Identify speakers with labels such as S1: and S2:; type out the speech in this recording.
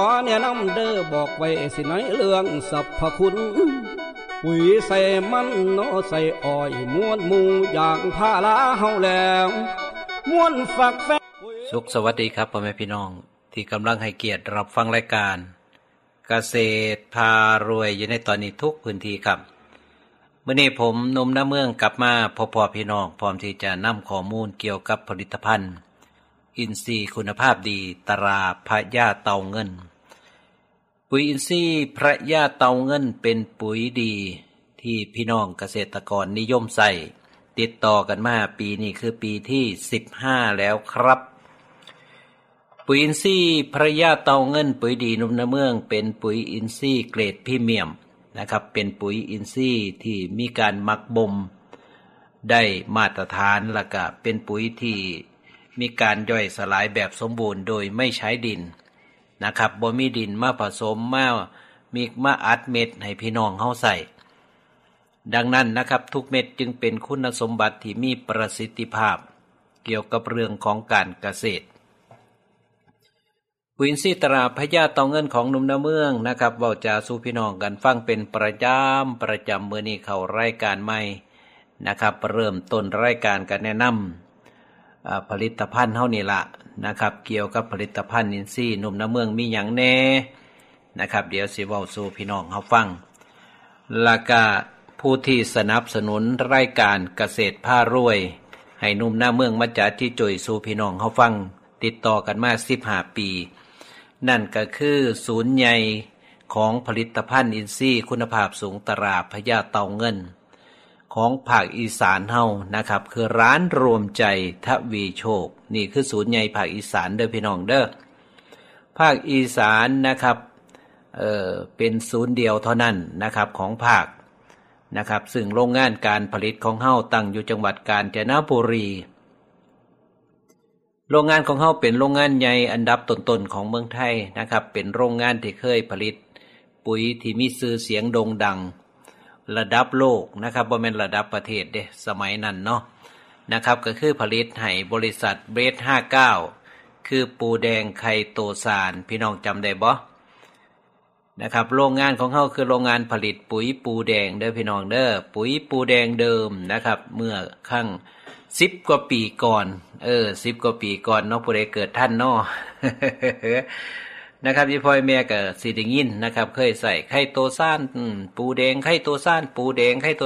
S1: ขอแนะนำเด้อบอกไว้สิในเรื่องสรรพคุณปุ๋ยใส่มันเนาะใส่อ้อยม้วนหมูอย่างพาราเฮาแล้วม้วนฝักแฟ
S2: สุขสวัสดีครับพ่อแม่พี่น้องที่กำลังให้เกียรติรับฟังรายการเกษตรพารวยอยู่ในตอนนี้ทุกพื้นที่ครับมื้อนี้ผมหนุ่มน้าเมืองกลับมาพบพี่น้องพร้อมที่จะนำข้อมูลเกี่ยวกับผลิตภัณฑ์อินทรีย์คุณภาพดีตราพระยาเต่าเงินปุ๋ยอินทรีย์พระยาเต่าเงินเป็นปุ๋ยดีที่พี่น้องเกษตรกรนิยมใส่ติดต่อกันมาปีนี้คือปีที่15แล้วครับปุ๋ยอินทรีย์พระยาเต่าเงินปุ๋ยดีหนุ่มนาเมืองเป็นปุ๋ยอินทรีย์เกรดพรีเมียมนะครับเป็นปุ๋ยอินทรีย์ที่มีการหมักบ่มได้มาตรฐานและก็เป็นปุ๋ยที่มีการย่อยสลายแบบสมบูรณ์โดยไม่ใช้ดินนะครับบ่มีดินมาผสมมาอัดเม็ดให้พี่น้องเฮาใส่ดังนั้นนะครับทุกเม็ดจึงเป็นคุณสมบัติที่มีประสิทธิภาพเกี่ยวกับเรื่องของการเกษตรปุ๋ยอินทรีย์ตราพระยาเต่าเงินของหนุ่มนาเมืองนะครับเว้าจาสู่พี่น้องกันฟังเป็นประจำมื้อนี้เข้ารายการใหม่นะครับเริ่มต้นรายการกันแนะนำผลิตภัณฑ์เฮานี่ล่ะนะครับเกี่ยวกับผลิตภัณฑ์อินทรีย์หนุ่มนาเมืองมีหยังแน่นะครับเดี๋ยวสิเว้าสู่พี่น้องเฮาฟังแล้วก็ผู้ที่สนับสนุนรายการเกษตรพารวยให้หนุ่มนาเมืองมาจัดที่จ่อยสู่พี่น้องเฮาฟังติดต่อกันมา15ปีนั่นก็คือศูนย์ใหญ่ของผลิตภัณฑ์อินทรีย์คุณภาพสูงตราพระยาเต่าเงินของภาคอีสานเฮานะครับคือร้านรวมใจทวีโชคนี่คือศูนย์ใหญ่ภาคอีสานเด้อพี่น้องเด้อภาคอีสานนะครับเป็นศูนย์เดียวเท่านั้นนะครับของภาคนะครับซึ่งโรงงานการผลิตของเฮาตั้งอยู่จังหวัดกาญจนบุรีโรงงานของเฮาเป็นโรงงานใหญ่อันดับต้นๆของเมืองไทยนะครับเป็นโรงงานที่เคยผลิตปุ๋ยที่มีชื่อเสียงโด่งดังระดับโลกนะครับบ่แม่นระดับประเทศเด้สมัยนั้นเนาะนะครับก็คือผลิตให้บริษัทเบส59คือปูแดงไคโตซานพี่น้องจำได้บ่นะครับโรงงานของเฮาคือโรงงานผลิตปุ๋ยปูแดงเด้อพี่น้องเด้อปุ๋ยปูแดงเดิมนะครับเมื่อครั้ง10กว่าปีก่อน10กว่าปีก่อนเนาะผู้ใดเกิดทันเนาะ นะครับพี่พ่อแม่ก็สิได้ยินนะครับเคยใส่ไคโตซานปูแดงไคโตซานปูแดงไคโต